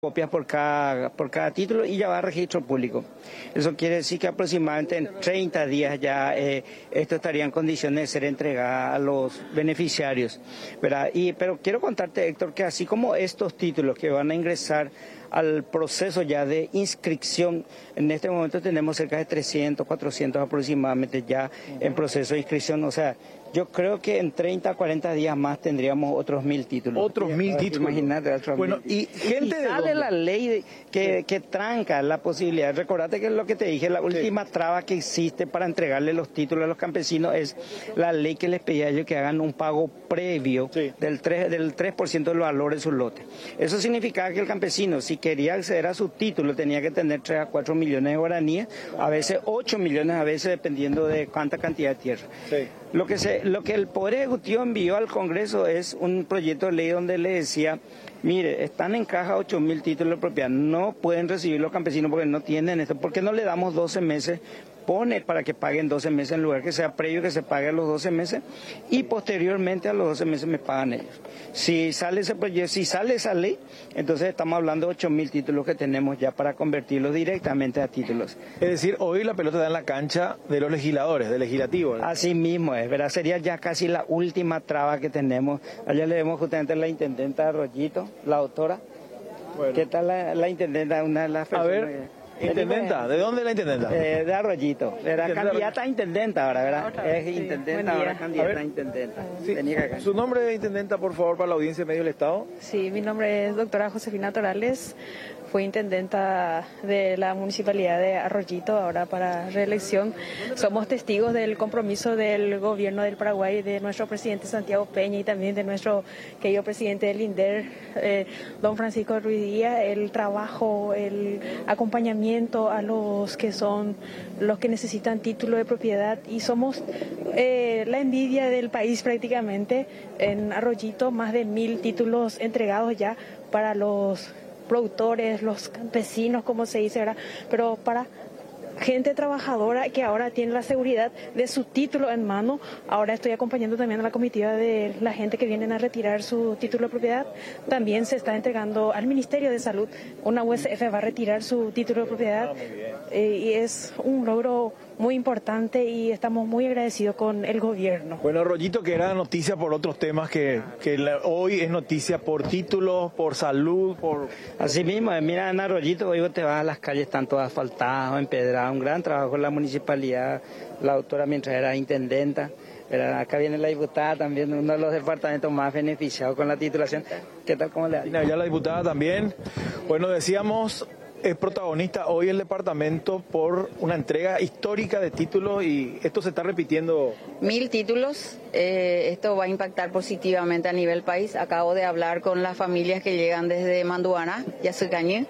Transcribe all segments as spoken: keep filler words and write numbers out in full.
copias por cada, por cada título y ya va a registro público. Eso quiere decir que aproximadamente en treinta días ya eh, esto estaría en condiciones de ser entregada a los beneficiarios, ¿verdad? Y, pero quiero contarte, Héctor, que así como estos títulos que van a ingresar al proceso ya de inscripción, en este momento tenemos cerca de trescientos, cuatrocientos aproximadamente ya en proceso de inscripción, o sea, yo creo que en treinta, cuarenta días más tendríamos otros mil títulos. Otros mil títulos. Imagínate, otros bueno, mil. y gente y de sale dónde? la ley de, que, sí. que tranca la posibilidad. Recordate que es lo que te dije, la última sí. traba que existe para entregarle los títulos a los campesinos es la ley que les pedía a ellos que hagan un pago previo sí. del tres, del tres por ciento del valor de su lote. Eso significaba que el campesino, si quería acceder a su título, tenía que tener tres a cuatro millones de guaraníes, a veces ocho millones, a veces dependiendo de cuánta cantidad de tierra. Sí. Lo que, se, lo que el Poder Ejecutivo envió al Congreso es un proyecto de ley donde le decía, mire, están en caja ocho mil títulos de propiedad, no pueden recibir los campesinos porque no tienen esto, ¿por qué no le damos doce meses? Pone para que paguen doce meses en lugar que sea previo que se pague a los doce meses y posteriormente a los doce meses me pagan ellos. Si sale ese proyecto, si sale esa ley, entonces estamos hablando de ocho mil títulos que tenemos ya para convertirlos directamente a títulos. Es decir, hoy la pelota está en la cancha de los legisladores, del legislativo, ¿verdad? Así mismo es, ¿verdad? Sería ya casi la última traba que tenemos. Allá le vemos justamente a la intendenta Arroyito, la doctora. Bueno. ¿Qué tal la, la intendenta? Una de las personas. A ver. ¿Intendenta? ¿De dónde es la intendenta? Eh, de Arroyito. Era candidata a intendenta ahora, ¿verdad? Es sí. intendenta, ahora candidata a, a intendenta. Sí. ¿Su nombre de intendenta, por favor, para la audiencia de Medio del Estado? Sí, mi nombre es doctora Josefina Torales. Fui intendenta de la Municipalidad de Arroyito, ahora para reelección. Somos testigos del compromiso del gobierno del Paraguay, de nuestro presidente Santiago Peña y también de nuestro querido presidente del INDER, eh, don Francisco Ruiz Díaz, el trabajo, el acompañamiento a los que son los que necesitan título de propiedad y somos eh, la envidia del país prácticamente. En Arroyito más de mil títulos entregados ya para los productores, los campesinos, como se dice, ¿verdad? Pero para gente trabajadora que ahora tiene la seguridad de su título en mano. Ahora estoy acompañando también a la comitiva de la gente que vienen a retirar su título de propiedad. También se está entregando al Ministerio de Salud. Una U S F va a retirar su título de propiedad eh, y es un logro muy importante y estamos muy agradecidos con el gobierno. Bueno, Arroyito, que era noticia por otros temas, que, que la, hoy es noticia por títulos, por salud, por... Así mismo, mira, en Arroyito hoy te vas a las calles, están todas asfaltadas, empedradas, un gran trabajo en la municipalidad, la doctora mientras era intendenta. Pero acá viene la diputada también, uno de los departamentos más beneficiados con la titulación. ¿Qué tal? ¿Cómo le va? Ya la diputada también. Bueno, decíamos... Es protagonista hoy el departamento por una entrega histórica de títulos y esto se está repitiendo. Mil títulos, eh, esto va a impactar positivamente a nivel país. Acabo de hablar con las familias que llegan desde Manduana, Yasucañé,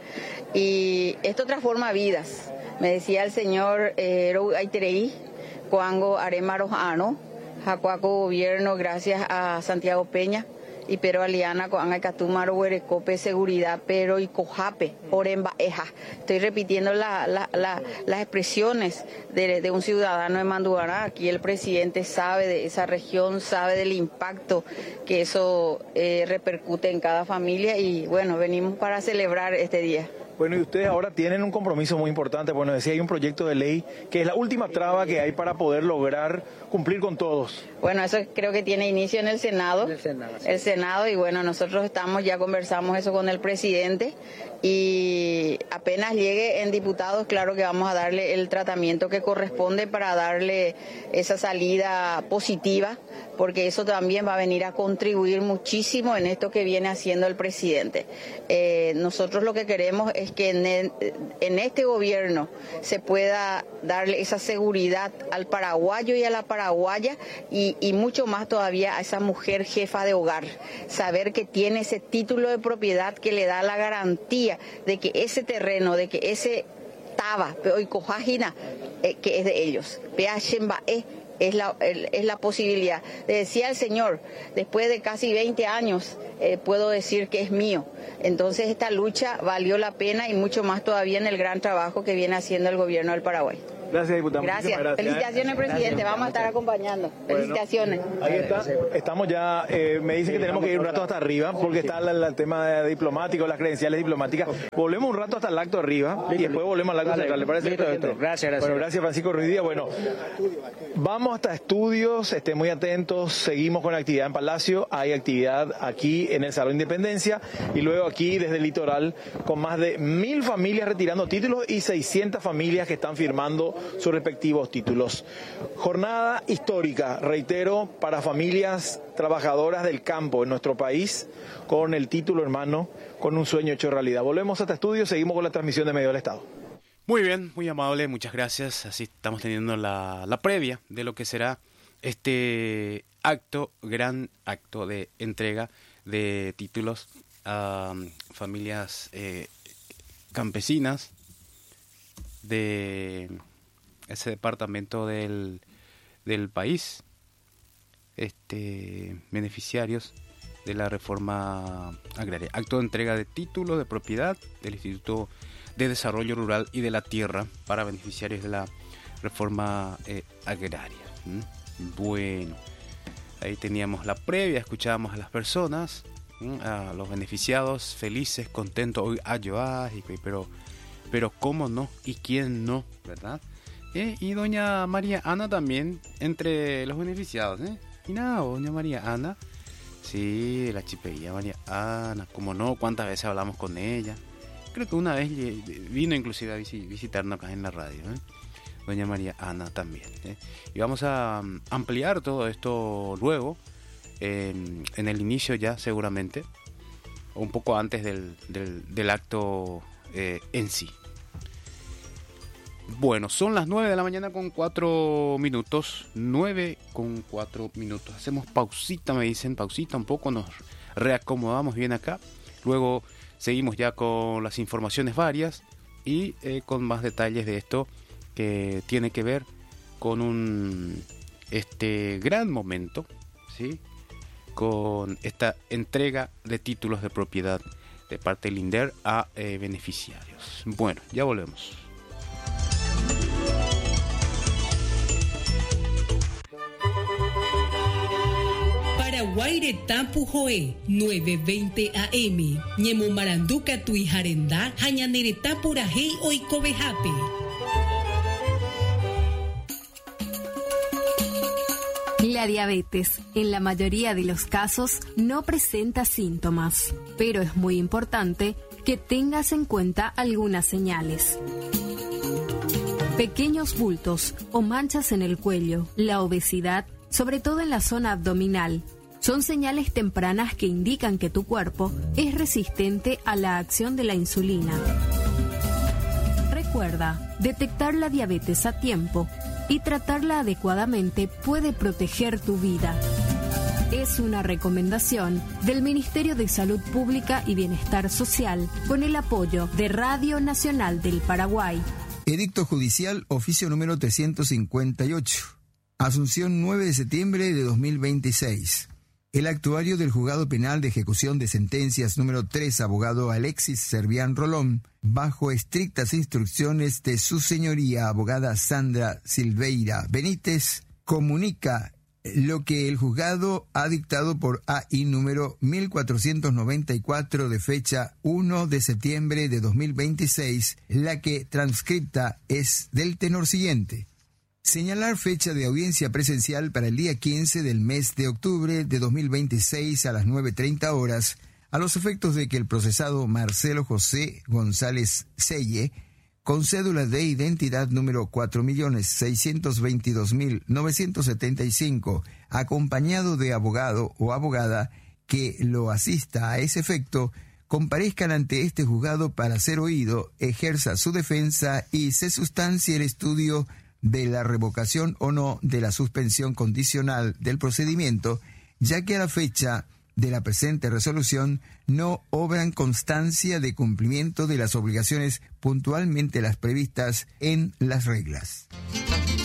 y esto transforma vidas. Me decía el señor eh, Aiterei, Cuango Aremaros Ano, Jacuaco Gobierno, gracias a Santiago Peña. Y pero aliana con Catumaro, Huerecope, seguridad, pero y cojape, oremba, eja. Estoy repitiendo la, la, la, las expresiones de, de un ciudadano de Manduana. Aquí el presidente sabe de esa región, sabe del impacto que eso eh, repercute en cada familia y bueno, venimos para celebrar este día. Bueno, y ustedes ahora tienen un compromiso muy importante. Bueno, decía, hay un proyecto de ley que es la última traba que hay para poder lograr cumplir con todos. Bueno, eso creo que tiene inicio en el Senado. El Senado, sí. El Senado, y bueno, nosotros estamos, ya conversamos eso con el presidente y apenas llegue en diputados, claro que vamos a darle el tratamiento que corresponde para darle esa salida positiva, porque eso también va a venir a contribuir muchísimo en esto que viene haciendo el presidente. Eh, nosotros lo que queremos es que en, el, en este gobierno se pueda darle esa seguridad al paraguayo y a la paraguaya y, y mucho más todavía a esa mujer jefa de hogar, saber que tiene ese título de propiedad que le da la garantía de que ese terreno, de que ese taba, y cojajina, eh, que es de ellos. Es la, es la posibilidad. Le decía el señor, después de casi veinte años, eh, puedo decir que es mío. Entonces esta lucha valió la pena y mucho más todavía en el gran trabajo que viene haciendo el gobierno del Paraguay. Gracias, diputada. Gracias. Gracias. Felicitaciones, presidente. Gracias. Vamos a estar acompañando. Bueno, felicitaciones. Ahí está. Estamos ya, eh, me dice que tenemos que ir un rato hasta arriba, porque está el, el tema de diplomático, las credenciales diplomáticas. Volvemos un rato hasta el acto arriba y después volvemos al acto central. ¿Le parece? Listo, listo. Gracias, gracias. Bueno, gracias, Francisco Ruiz Díaz. Bueno, vamos hasta estudios, estén muy atentos. Seguimos con la actividad en Palacio. Hay actividad aquí en el Salón Independencia y luego aquí desde el litoral con más de mil familias retirando títulos y seiscientas familias que están firmando sus respectivos títulos. Jornada histórica, reitero, para familias trabajadoras del campo en nuestro país, con el título hermano, con un sueño hecho realidad. Volvemos hasta estudio, seguimos con la transmisión de Medio del Estado. Muy bien, muy amable, muchas gracias. Así estamos teniendo la, la previa de lo que será este acto, gran acto de entrega de títulos a um, familias eh, campesinas de ese departamento del, del país, este beneficiarios de la reforma agraria. Acto de entrega de títulos de propiedad del Instituto de Desarrollo Rural y de la Tierra para beneficiarios de la reforma eh, agraria. ¿Mm? Bueno, ahí teníamos la previa, escuchábamos a las personas, ¿Mm? a los beneficiados felices, contentos, hoy pero, pero cómo no y quién no, ¿verdad? Eh, y doña María Ana también entre los beneficiados, ¿eh? Y nada, doña María Ana, sí, la chipería María Ana, cómo no, cuántas veces hablamos con ella. Creo que una vez vino inclusive a visitarnos acá en la radio, ¿eh? Doña María Ana también, ¿eh? Y vamos a ampliar todo esto luego, eh, en el inicio ya seguramente, un poco antes del, del, del acto eh, en sí. Bueno, son las nueve de la mañana con cuatro minutos, nueve con cuatro minutos. Hacemos pausita, me dicen, pausita un poco, nos reacomodamos bien acá, luego seguimos ya con las informaciones varias y eh, con más detalles de esto que tiene que ver con un este gran momento, ¿sí? Con esta entrega de títulos de propiedad de parte del INDER a eh, beneficiarios. Bueno, ya volvemos. Guaire Tampu Joe, nueve veinte A M. Ñemo Maranduca Tuijarendá, Jañanere Tapurajei Oikobejape. La diabetes, en la mayoría de los casos, no presenta síntomas, pero es muy importante que tengas en cuenta algunas señales. Pequeños bultos o manchas en el cuello, la obesidad, sobre todo en la zona abdominal, son señales tempranas que indican que tu cuerpo es resistente a la acción de la insulina. Recuerda, detectar la diabetes a tiempo y tratarla adecuadamente puede proteger tu vida. Es una recomendación del Ministerio de Salud Pública y Bienestar Social con el apoyo de Radio Nacional del Paraguay. Edicto judicial, oficio número trescientos cincuenta y ocho. Asunción, nueve de septiembre de dos mil veintiséis. El actuario del Juzgado Penal de Ejecución de Sentencias número tres, abogado Alexis Servián Rolón, bajo estrictas instrucciones de su señoría abogada Sandra Silveira Benítez, comunica lo que el juzgado ha dictado por A I número mil cuatrocientos noventa y cuatro de fecha uno de septiembre de dos mil veintiséis, la que transcripta es del tenor siguiente. Señalar fecha de audiencia presencial para el día quince del mes de octubre de dos mil veintiséis a las nueve treinta horas, a los efectos de que el procesado Marcelo José González Selle, con cédula de identidad número cuatro millones seiscientos veintidós mil novecientos setenta y cinco, acompañado de abogado o abogada que lo asista a ese efecto, comparezcan ante este juzgado para ser oído, ejerza su defensa y se sustancie el estudio de la revocación o no de la suspensión condicional del procedimiento, ya que a la fecha de la presente resolución no obran constancia de cumplimiento de las obligaciones puntualmente las previstas en las reglas.